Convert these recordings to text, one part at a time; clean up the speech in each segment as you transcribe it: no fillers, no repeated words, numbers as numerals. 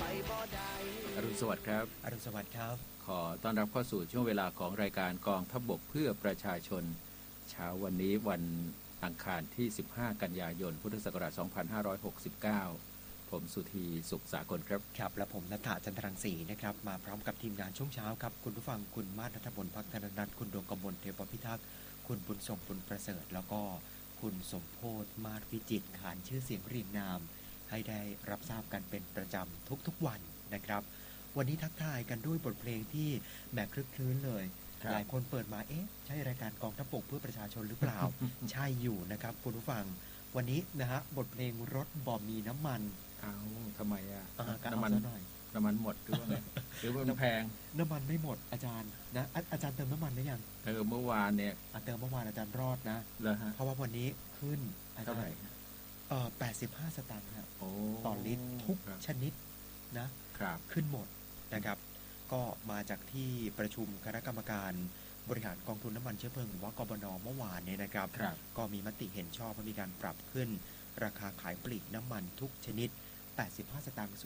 อรุณสวัสดิ์ครับอรุณสวัสดิ์ครับขอต้อนรับเข้าสู่ช่วงเวลาของรายการกองทัพบกเพื่อประชาชนเช้าวันนี้วันอังคารที่15กันยายนพุทธศักราช2569ผมสุธีสุขสากลครับครับและผมณัฐจันทรังสีนะครับมาพร้อมกับทีมงานช่วงเช้าครับคุณผู้ฟังคุณมาศณัฐพลภักธนนันท์คุณดวงกมลเทพพิทักษ์คุณบุญส่งบุญประเสริฐแล้วก็คุณสมโพธิ์มาศวิจิตรขานชื่อเสียงเรียงนามให้ได้รับทราบกันเป็นประจำทุกๆวันนะครับวันนี้ทักทายกันด้วยบทเพลงที่แหมคลึกคลื้นเลยหลายคนเปิดมาใช่รายการกองทัพบกเพื่อประชาชนหรือเปล่า ใช่อยู่นะครับคุณผู้ฟังวันนี้นะฮะบทเพลงรถบ่มีน้ำมันทำไมน้ำมันหมดหรือว่าไงหรือว่ามันแพงน้ำมันไม่หมดอาจารย์นะอาจารย์เติมน้ำมันได้ยังเมื่อวานเนี่ยเติมเมื่อวานอาจารย์รอดนะเพราะว่าวันนี้ขึ้นอาจารย์85 สตางค์ครับต่อลิตรทุกชนิดนะขึ้นหมดนะครับก็มาจากที่ประชุมคณะกรรมการบริหารกองทุนน้ำมันเชื้อเพลิงหรือว่ากบน.เมื่อวานเนี่ยนะครับก็มีมติเห็นชอบให้มีการปรับขึ้นราคาขายปลีกน้ำมันทุกชนิด85 สตางค์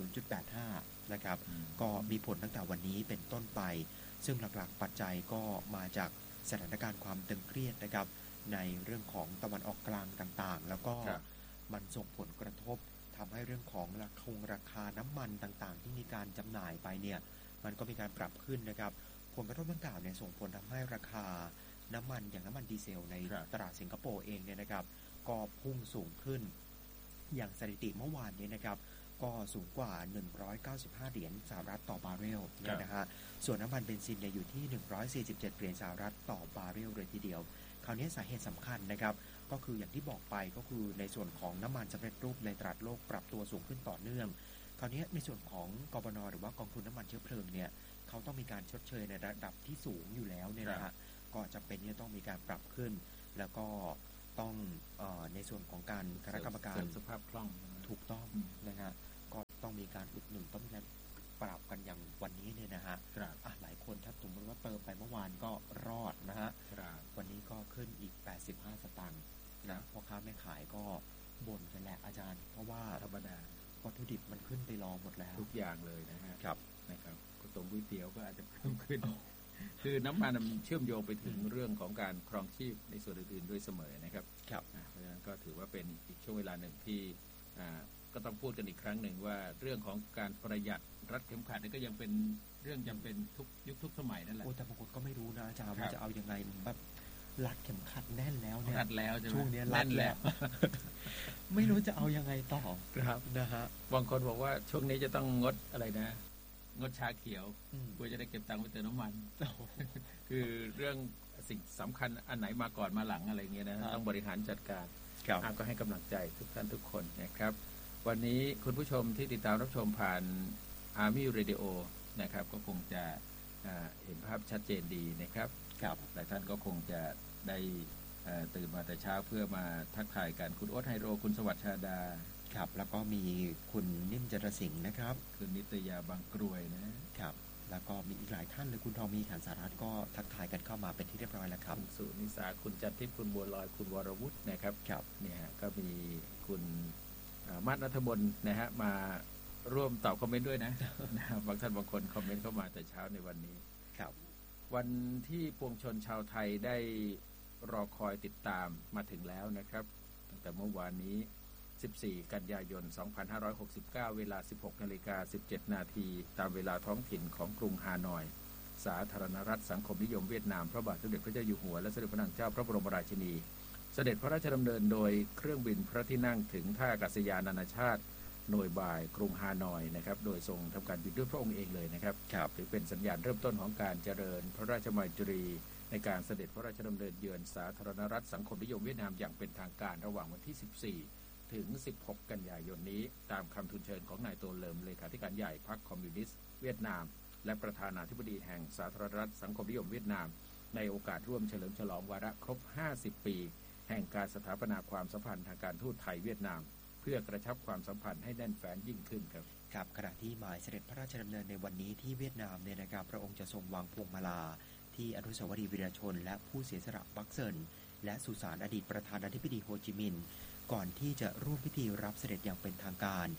0.85 นะครับก็มีผลตั้งแต่วันนี้เป็นต้นไปซึ่งหลักๆปัจจัยก็มาจากสถานการณ์ความตึงเครียดนะครับในเรื่องของตะวันออกกลางต่างๆแล้วก็มันส่งผลกระทบทำให้เรื่องของราคาน้ำมันต่างๆที่มีการจำหน่ายไปเนี่ยมันก็มีการปรับขึ้นนะครับผลกระทบดังกล่าวเนี่ยส่งผลทำให้ราคาน้ำมันอย่างน้ำมันดีเซลในตลาดสิงคโปร์เองเนี่ยนะครับก็พุ่งสูงขึ้นอย่างสถิติเมื่อวานนี้นะครับก็สูงกว่า195 เหรียญสหรัฐต่อบาร์เรลนะฮะส่วนน้ำมันเบนซินเนี่ยอยู่ที่147 เหรียญสหรัฐต่อบาร์เรลเลยทีเดียวคราวนี้สาเหตุสำคัญนะครับก็คืออย่างที่บอกไปก็คือในส่วนของน้ำมันสำเร็จรูปในตลาดโลกปรับตัวสูงขึ้นต่อเนื่องคราวนี้ในส่วนของกบน.หรือว่ากองทุนน้ำมันเชื้อเพลิงเนี่ยเขาต้องมีการชดเชยในระดับที่สูงอยู่แล้วเนี่ยนะฮะก็จำเป็นที่จะต้องมีการปรับขึ้นแล้วก็ต้องในส่วนของการคณะกรรมการสภาพคล่องถูกต้องนะฮะก็ต้องมีการอุดหนุนต้องมีการปรับกันอย่างวันนี้เนี่ยนะฮะหลายคนถ้าสมมติว่าเติมไปเมื่อวานก็รอดนะฮะวันนี้ก็ขึ้นอีก85 สตางค์นะพ่อค้าแม่ขายก็บ่นกันแหละอาจารย์เพราะว่าธรรมดาวัตถุดิบมันขึ้นไปรอหมดแล้วทุกอย่างเลยนะฮะนะครับตรงก๋วยเตี๋ยวก็อาจจะเพิ่มขึ้นคือน้ำมันเชื่อมโยงไปถึงเรื่องของการครองชีพในส่วนอื่นๆด้วยเสมอนะครับเพราะฉะนั้นก็ถือว่าเป็นอีกช่วงเวลาหนึ่งที่ก็ต้องพูดกันอีกครั้งหนึ่งว่าเรื่องของการประหยัดรัดเข็มขัดนี่ก็ยังเป็นเรื่องจำเป็นทุกยุคทุกสมัยนั่นแหละแต่บางคนก็ไม่รู้นะอาจารย์ว่าจะเอายังไงแบบรัดเข็มขัดแน่นแล้วเนี่ยรัดแล้วช่วงนี้รัดแล้วไม่รู้จะเอายังไงต่อครับนะฮะบางคนบอกว่าช่วงนี้จะต้องงดอะไรนะงดชาเขียวเพื่อจะได้เก็บตังค์ไปเติมน้ำมันคือเรื่องสิ่งสำคัญอันไหนมาก่อนมาหลังอะไรเงี้ยนะต้องบริหารจัดการก็ให้กำลังใจทุกท่านทุกคนนะครับวันนี้คุณผู้ชมที่ติดตามรับชมผ่าน Army Radio นะครับก็คงจะเห็นภาพชัดเจนดีนะครับหลายท่านก็คงจะได้ตื่นมาแต่เช้าเพื่อมาทักทายกันคุณโอ๊ตไฮโรคุณสวัสดิ์ชาดาครับแล้วก็มีคุณนิ่มจรสิงห์นะครับคุณนิตยาบางกรวยนะครับแล้วก็มีอีกหลายท่านเลยคุณทองมีขันสารัตน์ก็ทักทายกันเข้ามาเป็นที่เรียบร้อยแล้วครับสุนิสาคุณจันทิพย์คุณบัวลอยคุณวรวุฒินะครับเนี่ยก็มีคุณมาศณัฐบลนะฮะมาร่วมตอบคอมเมนต์ด้วยนะบางท่านบางคนคอมเมนต์เข้ามาแต่เช้าในวันนี้ครับวันที่ปวงชนชาวไทยได้รอคอยติดตามมาถึงแล้วนะครับตั้งแต่เมื่อวานนี้14 กันยายน 2569 เวลา 16:17 นาทีตามเวลาท้องถิ่นของกรุงฮานอยสาธารณรัฐสังคมนิยมเวียดนามพระบาทสมเด็จพระเจ้าอยู่หัวและสมเด็จพระนางเจ้าพระบรมราชินีเสด็จพระราชดำเนินโดยเครื่องบินพระที่นั่งถึงท่าอากาศยานนานาชาติหน่วยบ่ายกรุงฮานอยนะครับโดยทรงทำการบินด้วยพระองค์เองเลยนะครับถือเป็นสัญญาณเริ่มต้นของการเจริญพระราชมัยตรีในการเสด็จพระราชดำเนินเยือนสาธารณรัฐสังคมนิยมเวียดนามอย่างเป็นทางการระหว่างวันที่14ถึง16 กันยายนนี้ตามคำทูลเชิญของนายโตเลิมเลขาธิการใหญ่พรรคคอมมิวนิสต์เวียดนามและประธานาธิบดีแห่งสาธารณรัฐสังคมนิยมเวียดนามในโอกาสร่วมเฉลิมฉลองวาระครบ50 ปีแห่งการสถาปนาความสัมพันธ์ทางการทูตไทยเวียดนามเพื่อกระชับความสัมพันธ์ให้แน่นแฟ้นยิ่งขึ้นครับขณะที่หมายเสด็จพระราชดำเนินในวันนี้ที่เวียดนามเนี่ยนะครับพระองค์จะทรงวางพวงมาลาที่อนุสาวรีย์วีรชนและผู้เสียสละบักเซินและสุสานอดีตประธานาธิบดีโฮจิมินห์ก่อนที่จะร่วมพิธีรับเสด็จอย่างเป็นทางการ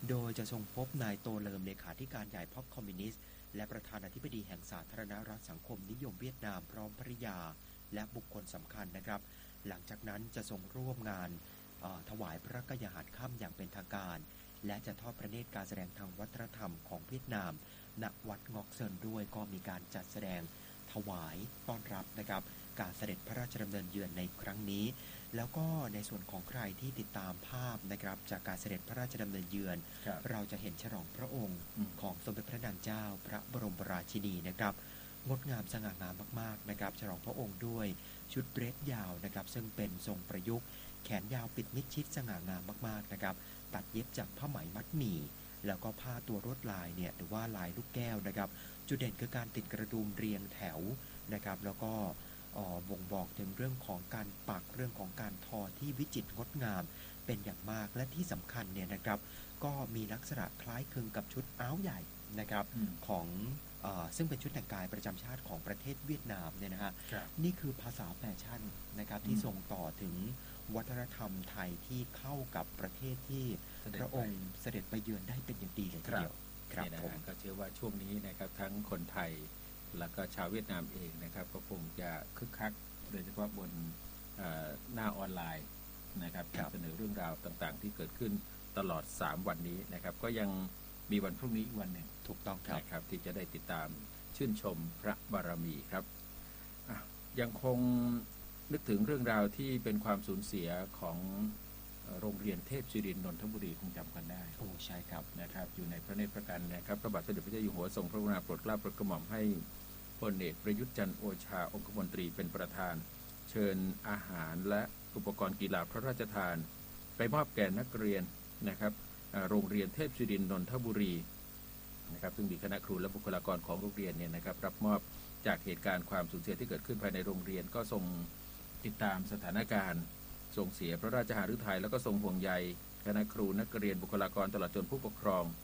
โดยจะทรงพบนายโตเลิมเลขาธิการใหญ่พรรคคอมมิวนิสต์และประธานาธิบดีแห่งสาธารณรัฐสังคมนิยมเวียดนามพร้อมภริยาและบุคคลสำคัญนะครับหลังจากนั้นจะทรงร่วมงานถวายพระกยาหารค่ำอย่างเป็นทางการและจะทอดพระเนตรการแสดงทางวัฒนธรรมของเวียดนามณวัดงอกเซินด้วยก็มีการจัดแสดงถวายต้อนรับนะครับการเสด็จพระราชดำเนินเยือนในครั้งนี้แล้วก็ในส่วนของใครที่ติดตามภาพนะครับจากการเสด็จพระราชดำเนินเยือนเราจะเห็นฉลองพระองค์ของสมเด็จพระนางเจ้าพระบรมราชินีนะครับงดงามสง่างามมากๆนะครับฉลองพระองค์ด้วยชุดเดรสยาวนะครับซึ่งเป็นทรงประยุกต์แขนยาวปิดมิดชิดสง่างามมากๆนะครับตัดเย็บจากผ้าไหมมัดหมี่แล้วก็ผ้าตัวลวดลายเนี่ยหรือว่าลายลูกแก้วนะครับจุดเด่นคือการติดกระดุมเรียงแถวนะครับแล้วก็บ่งบอกถึงเรื่องของการปักเรื่องของการทอที่วิจิตรงดงามเป็นอย่างมากและที่สำคัญเนี่ยนะครับก็มีลักษณะคล้ายคลึงกับชุดอ้าวใหญ่นะครับของซึ่งเป็นชุดแต่งกายประจำชาติของประเทศเวียดนามเนี่ยนะฮะนี่คือภาษาแฟชั่นนะครับที่ส่งต่อถึงวัฒนธรรมไทยที่เข้ากับประเทศที่พระองค์เสด็จไปเยือนได้เป็นอย่างดีเลยทีเดียวครับผมก็เชื่อว่าช่วงนี้นะครับทั้งคนไทยแล้วก็ชาวเวียดนามเองนะครับก็คงจะคึกคักโดยเฉพาะบนหน้าออนไลน์นะครับเสนอเรื่องราวต่างๆที่เกิดขึ้นตลอด3วันนี้นะครับก็ยังมีวันพรุ่งนี้อีกวันหนึ่งถูกต้องครับที่จะได้ติดตามชื่นชมพระบารมีครับยังคงนึกถึงเรื่องราวที่เป็นความสูญเสียของโรงเรียนเทพศิรินทร์นนทบุรีคงจำกันได้โอ้ใช่ครับนะครับอยู่ในพระเนตรพระกันนะครับพระบาทสมเด็จพระเจ้าอยู่หัวทรงพระกรุณาโปรดเกล้าโปรดกระหม่อมให้พลเอกประยุทธ์จันทร์โอชาองคมนตรีเป็นประธานเชิญอาหารและอุปกรณ์กีฬาพระราชทานไปมอบแก่นักเรียนนะครับโรงเรียนเทพศิรินทร์นนทบุรีนะครับซึ่งมีคณะครูและบุคลากรของโรงเรียนเนี่ยนะครับรับมอบจากเหตุการณ์ความสูญเสียที่เกิดขึ้นภายในโรงเรียนก็ทรงติดตามสถานการณ์ส่งเสียพระราชหฤทัยแล้วก็ทรงห่วงใยคณะครูนักเรียนบุคลากรตลอดจนผู้ปกครอง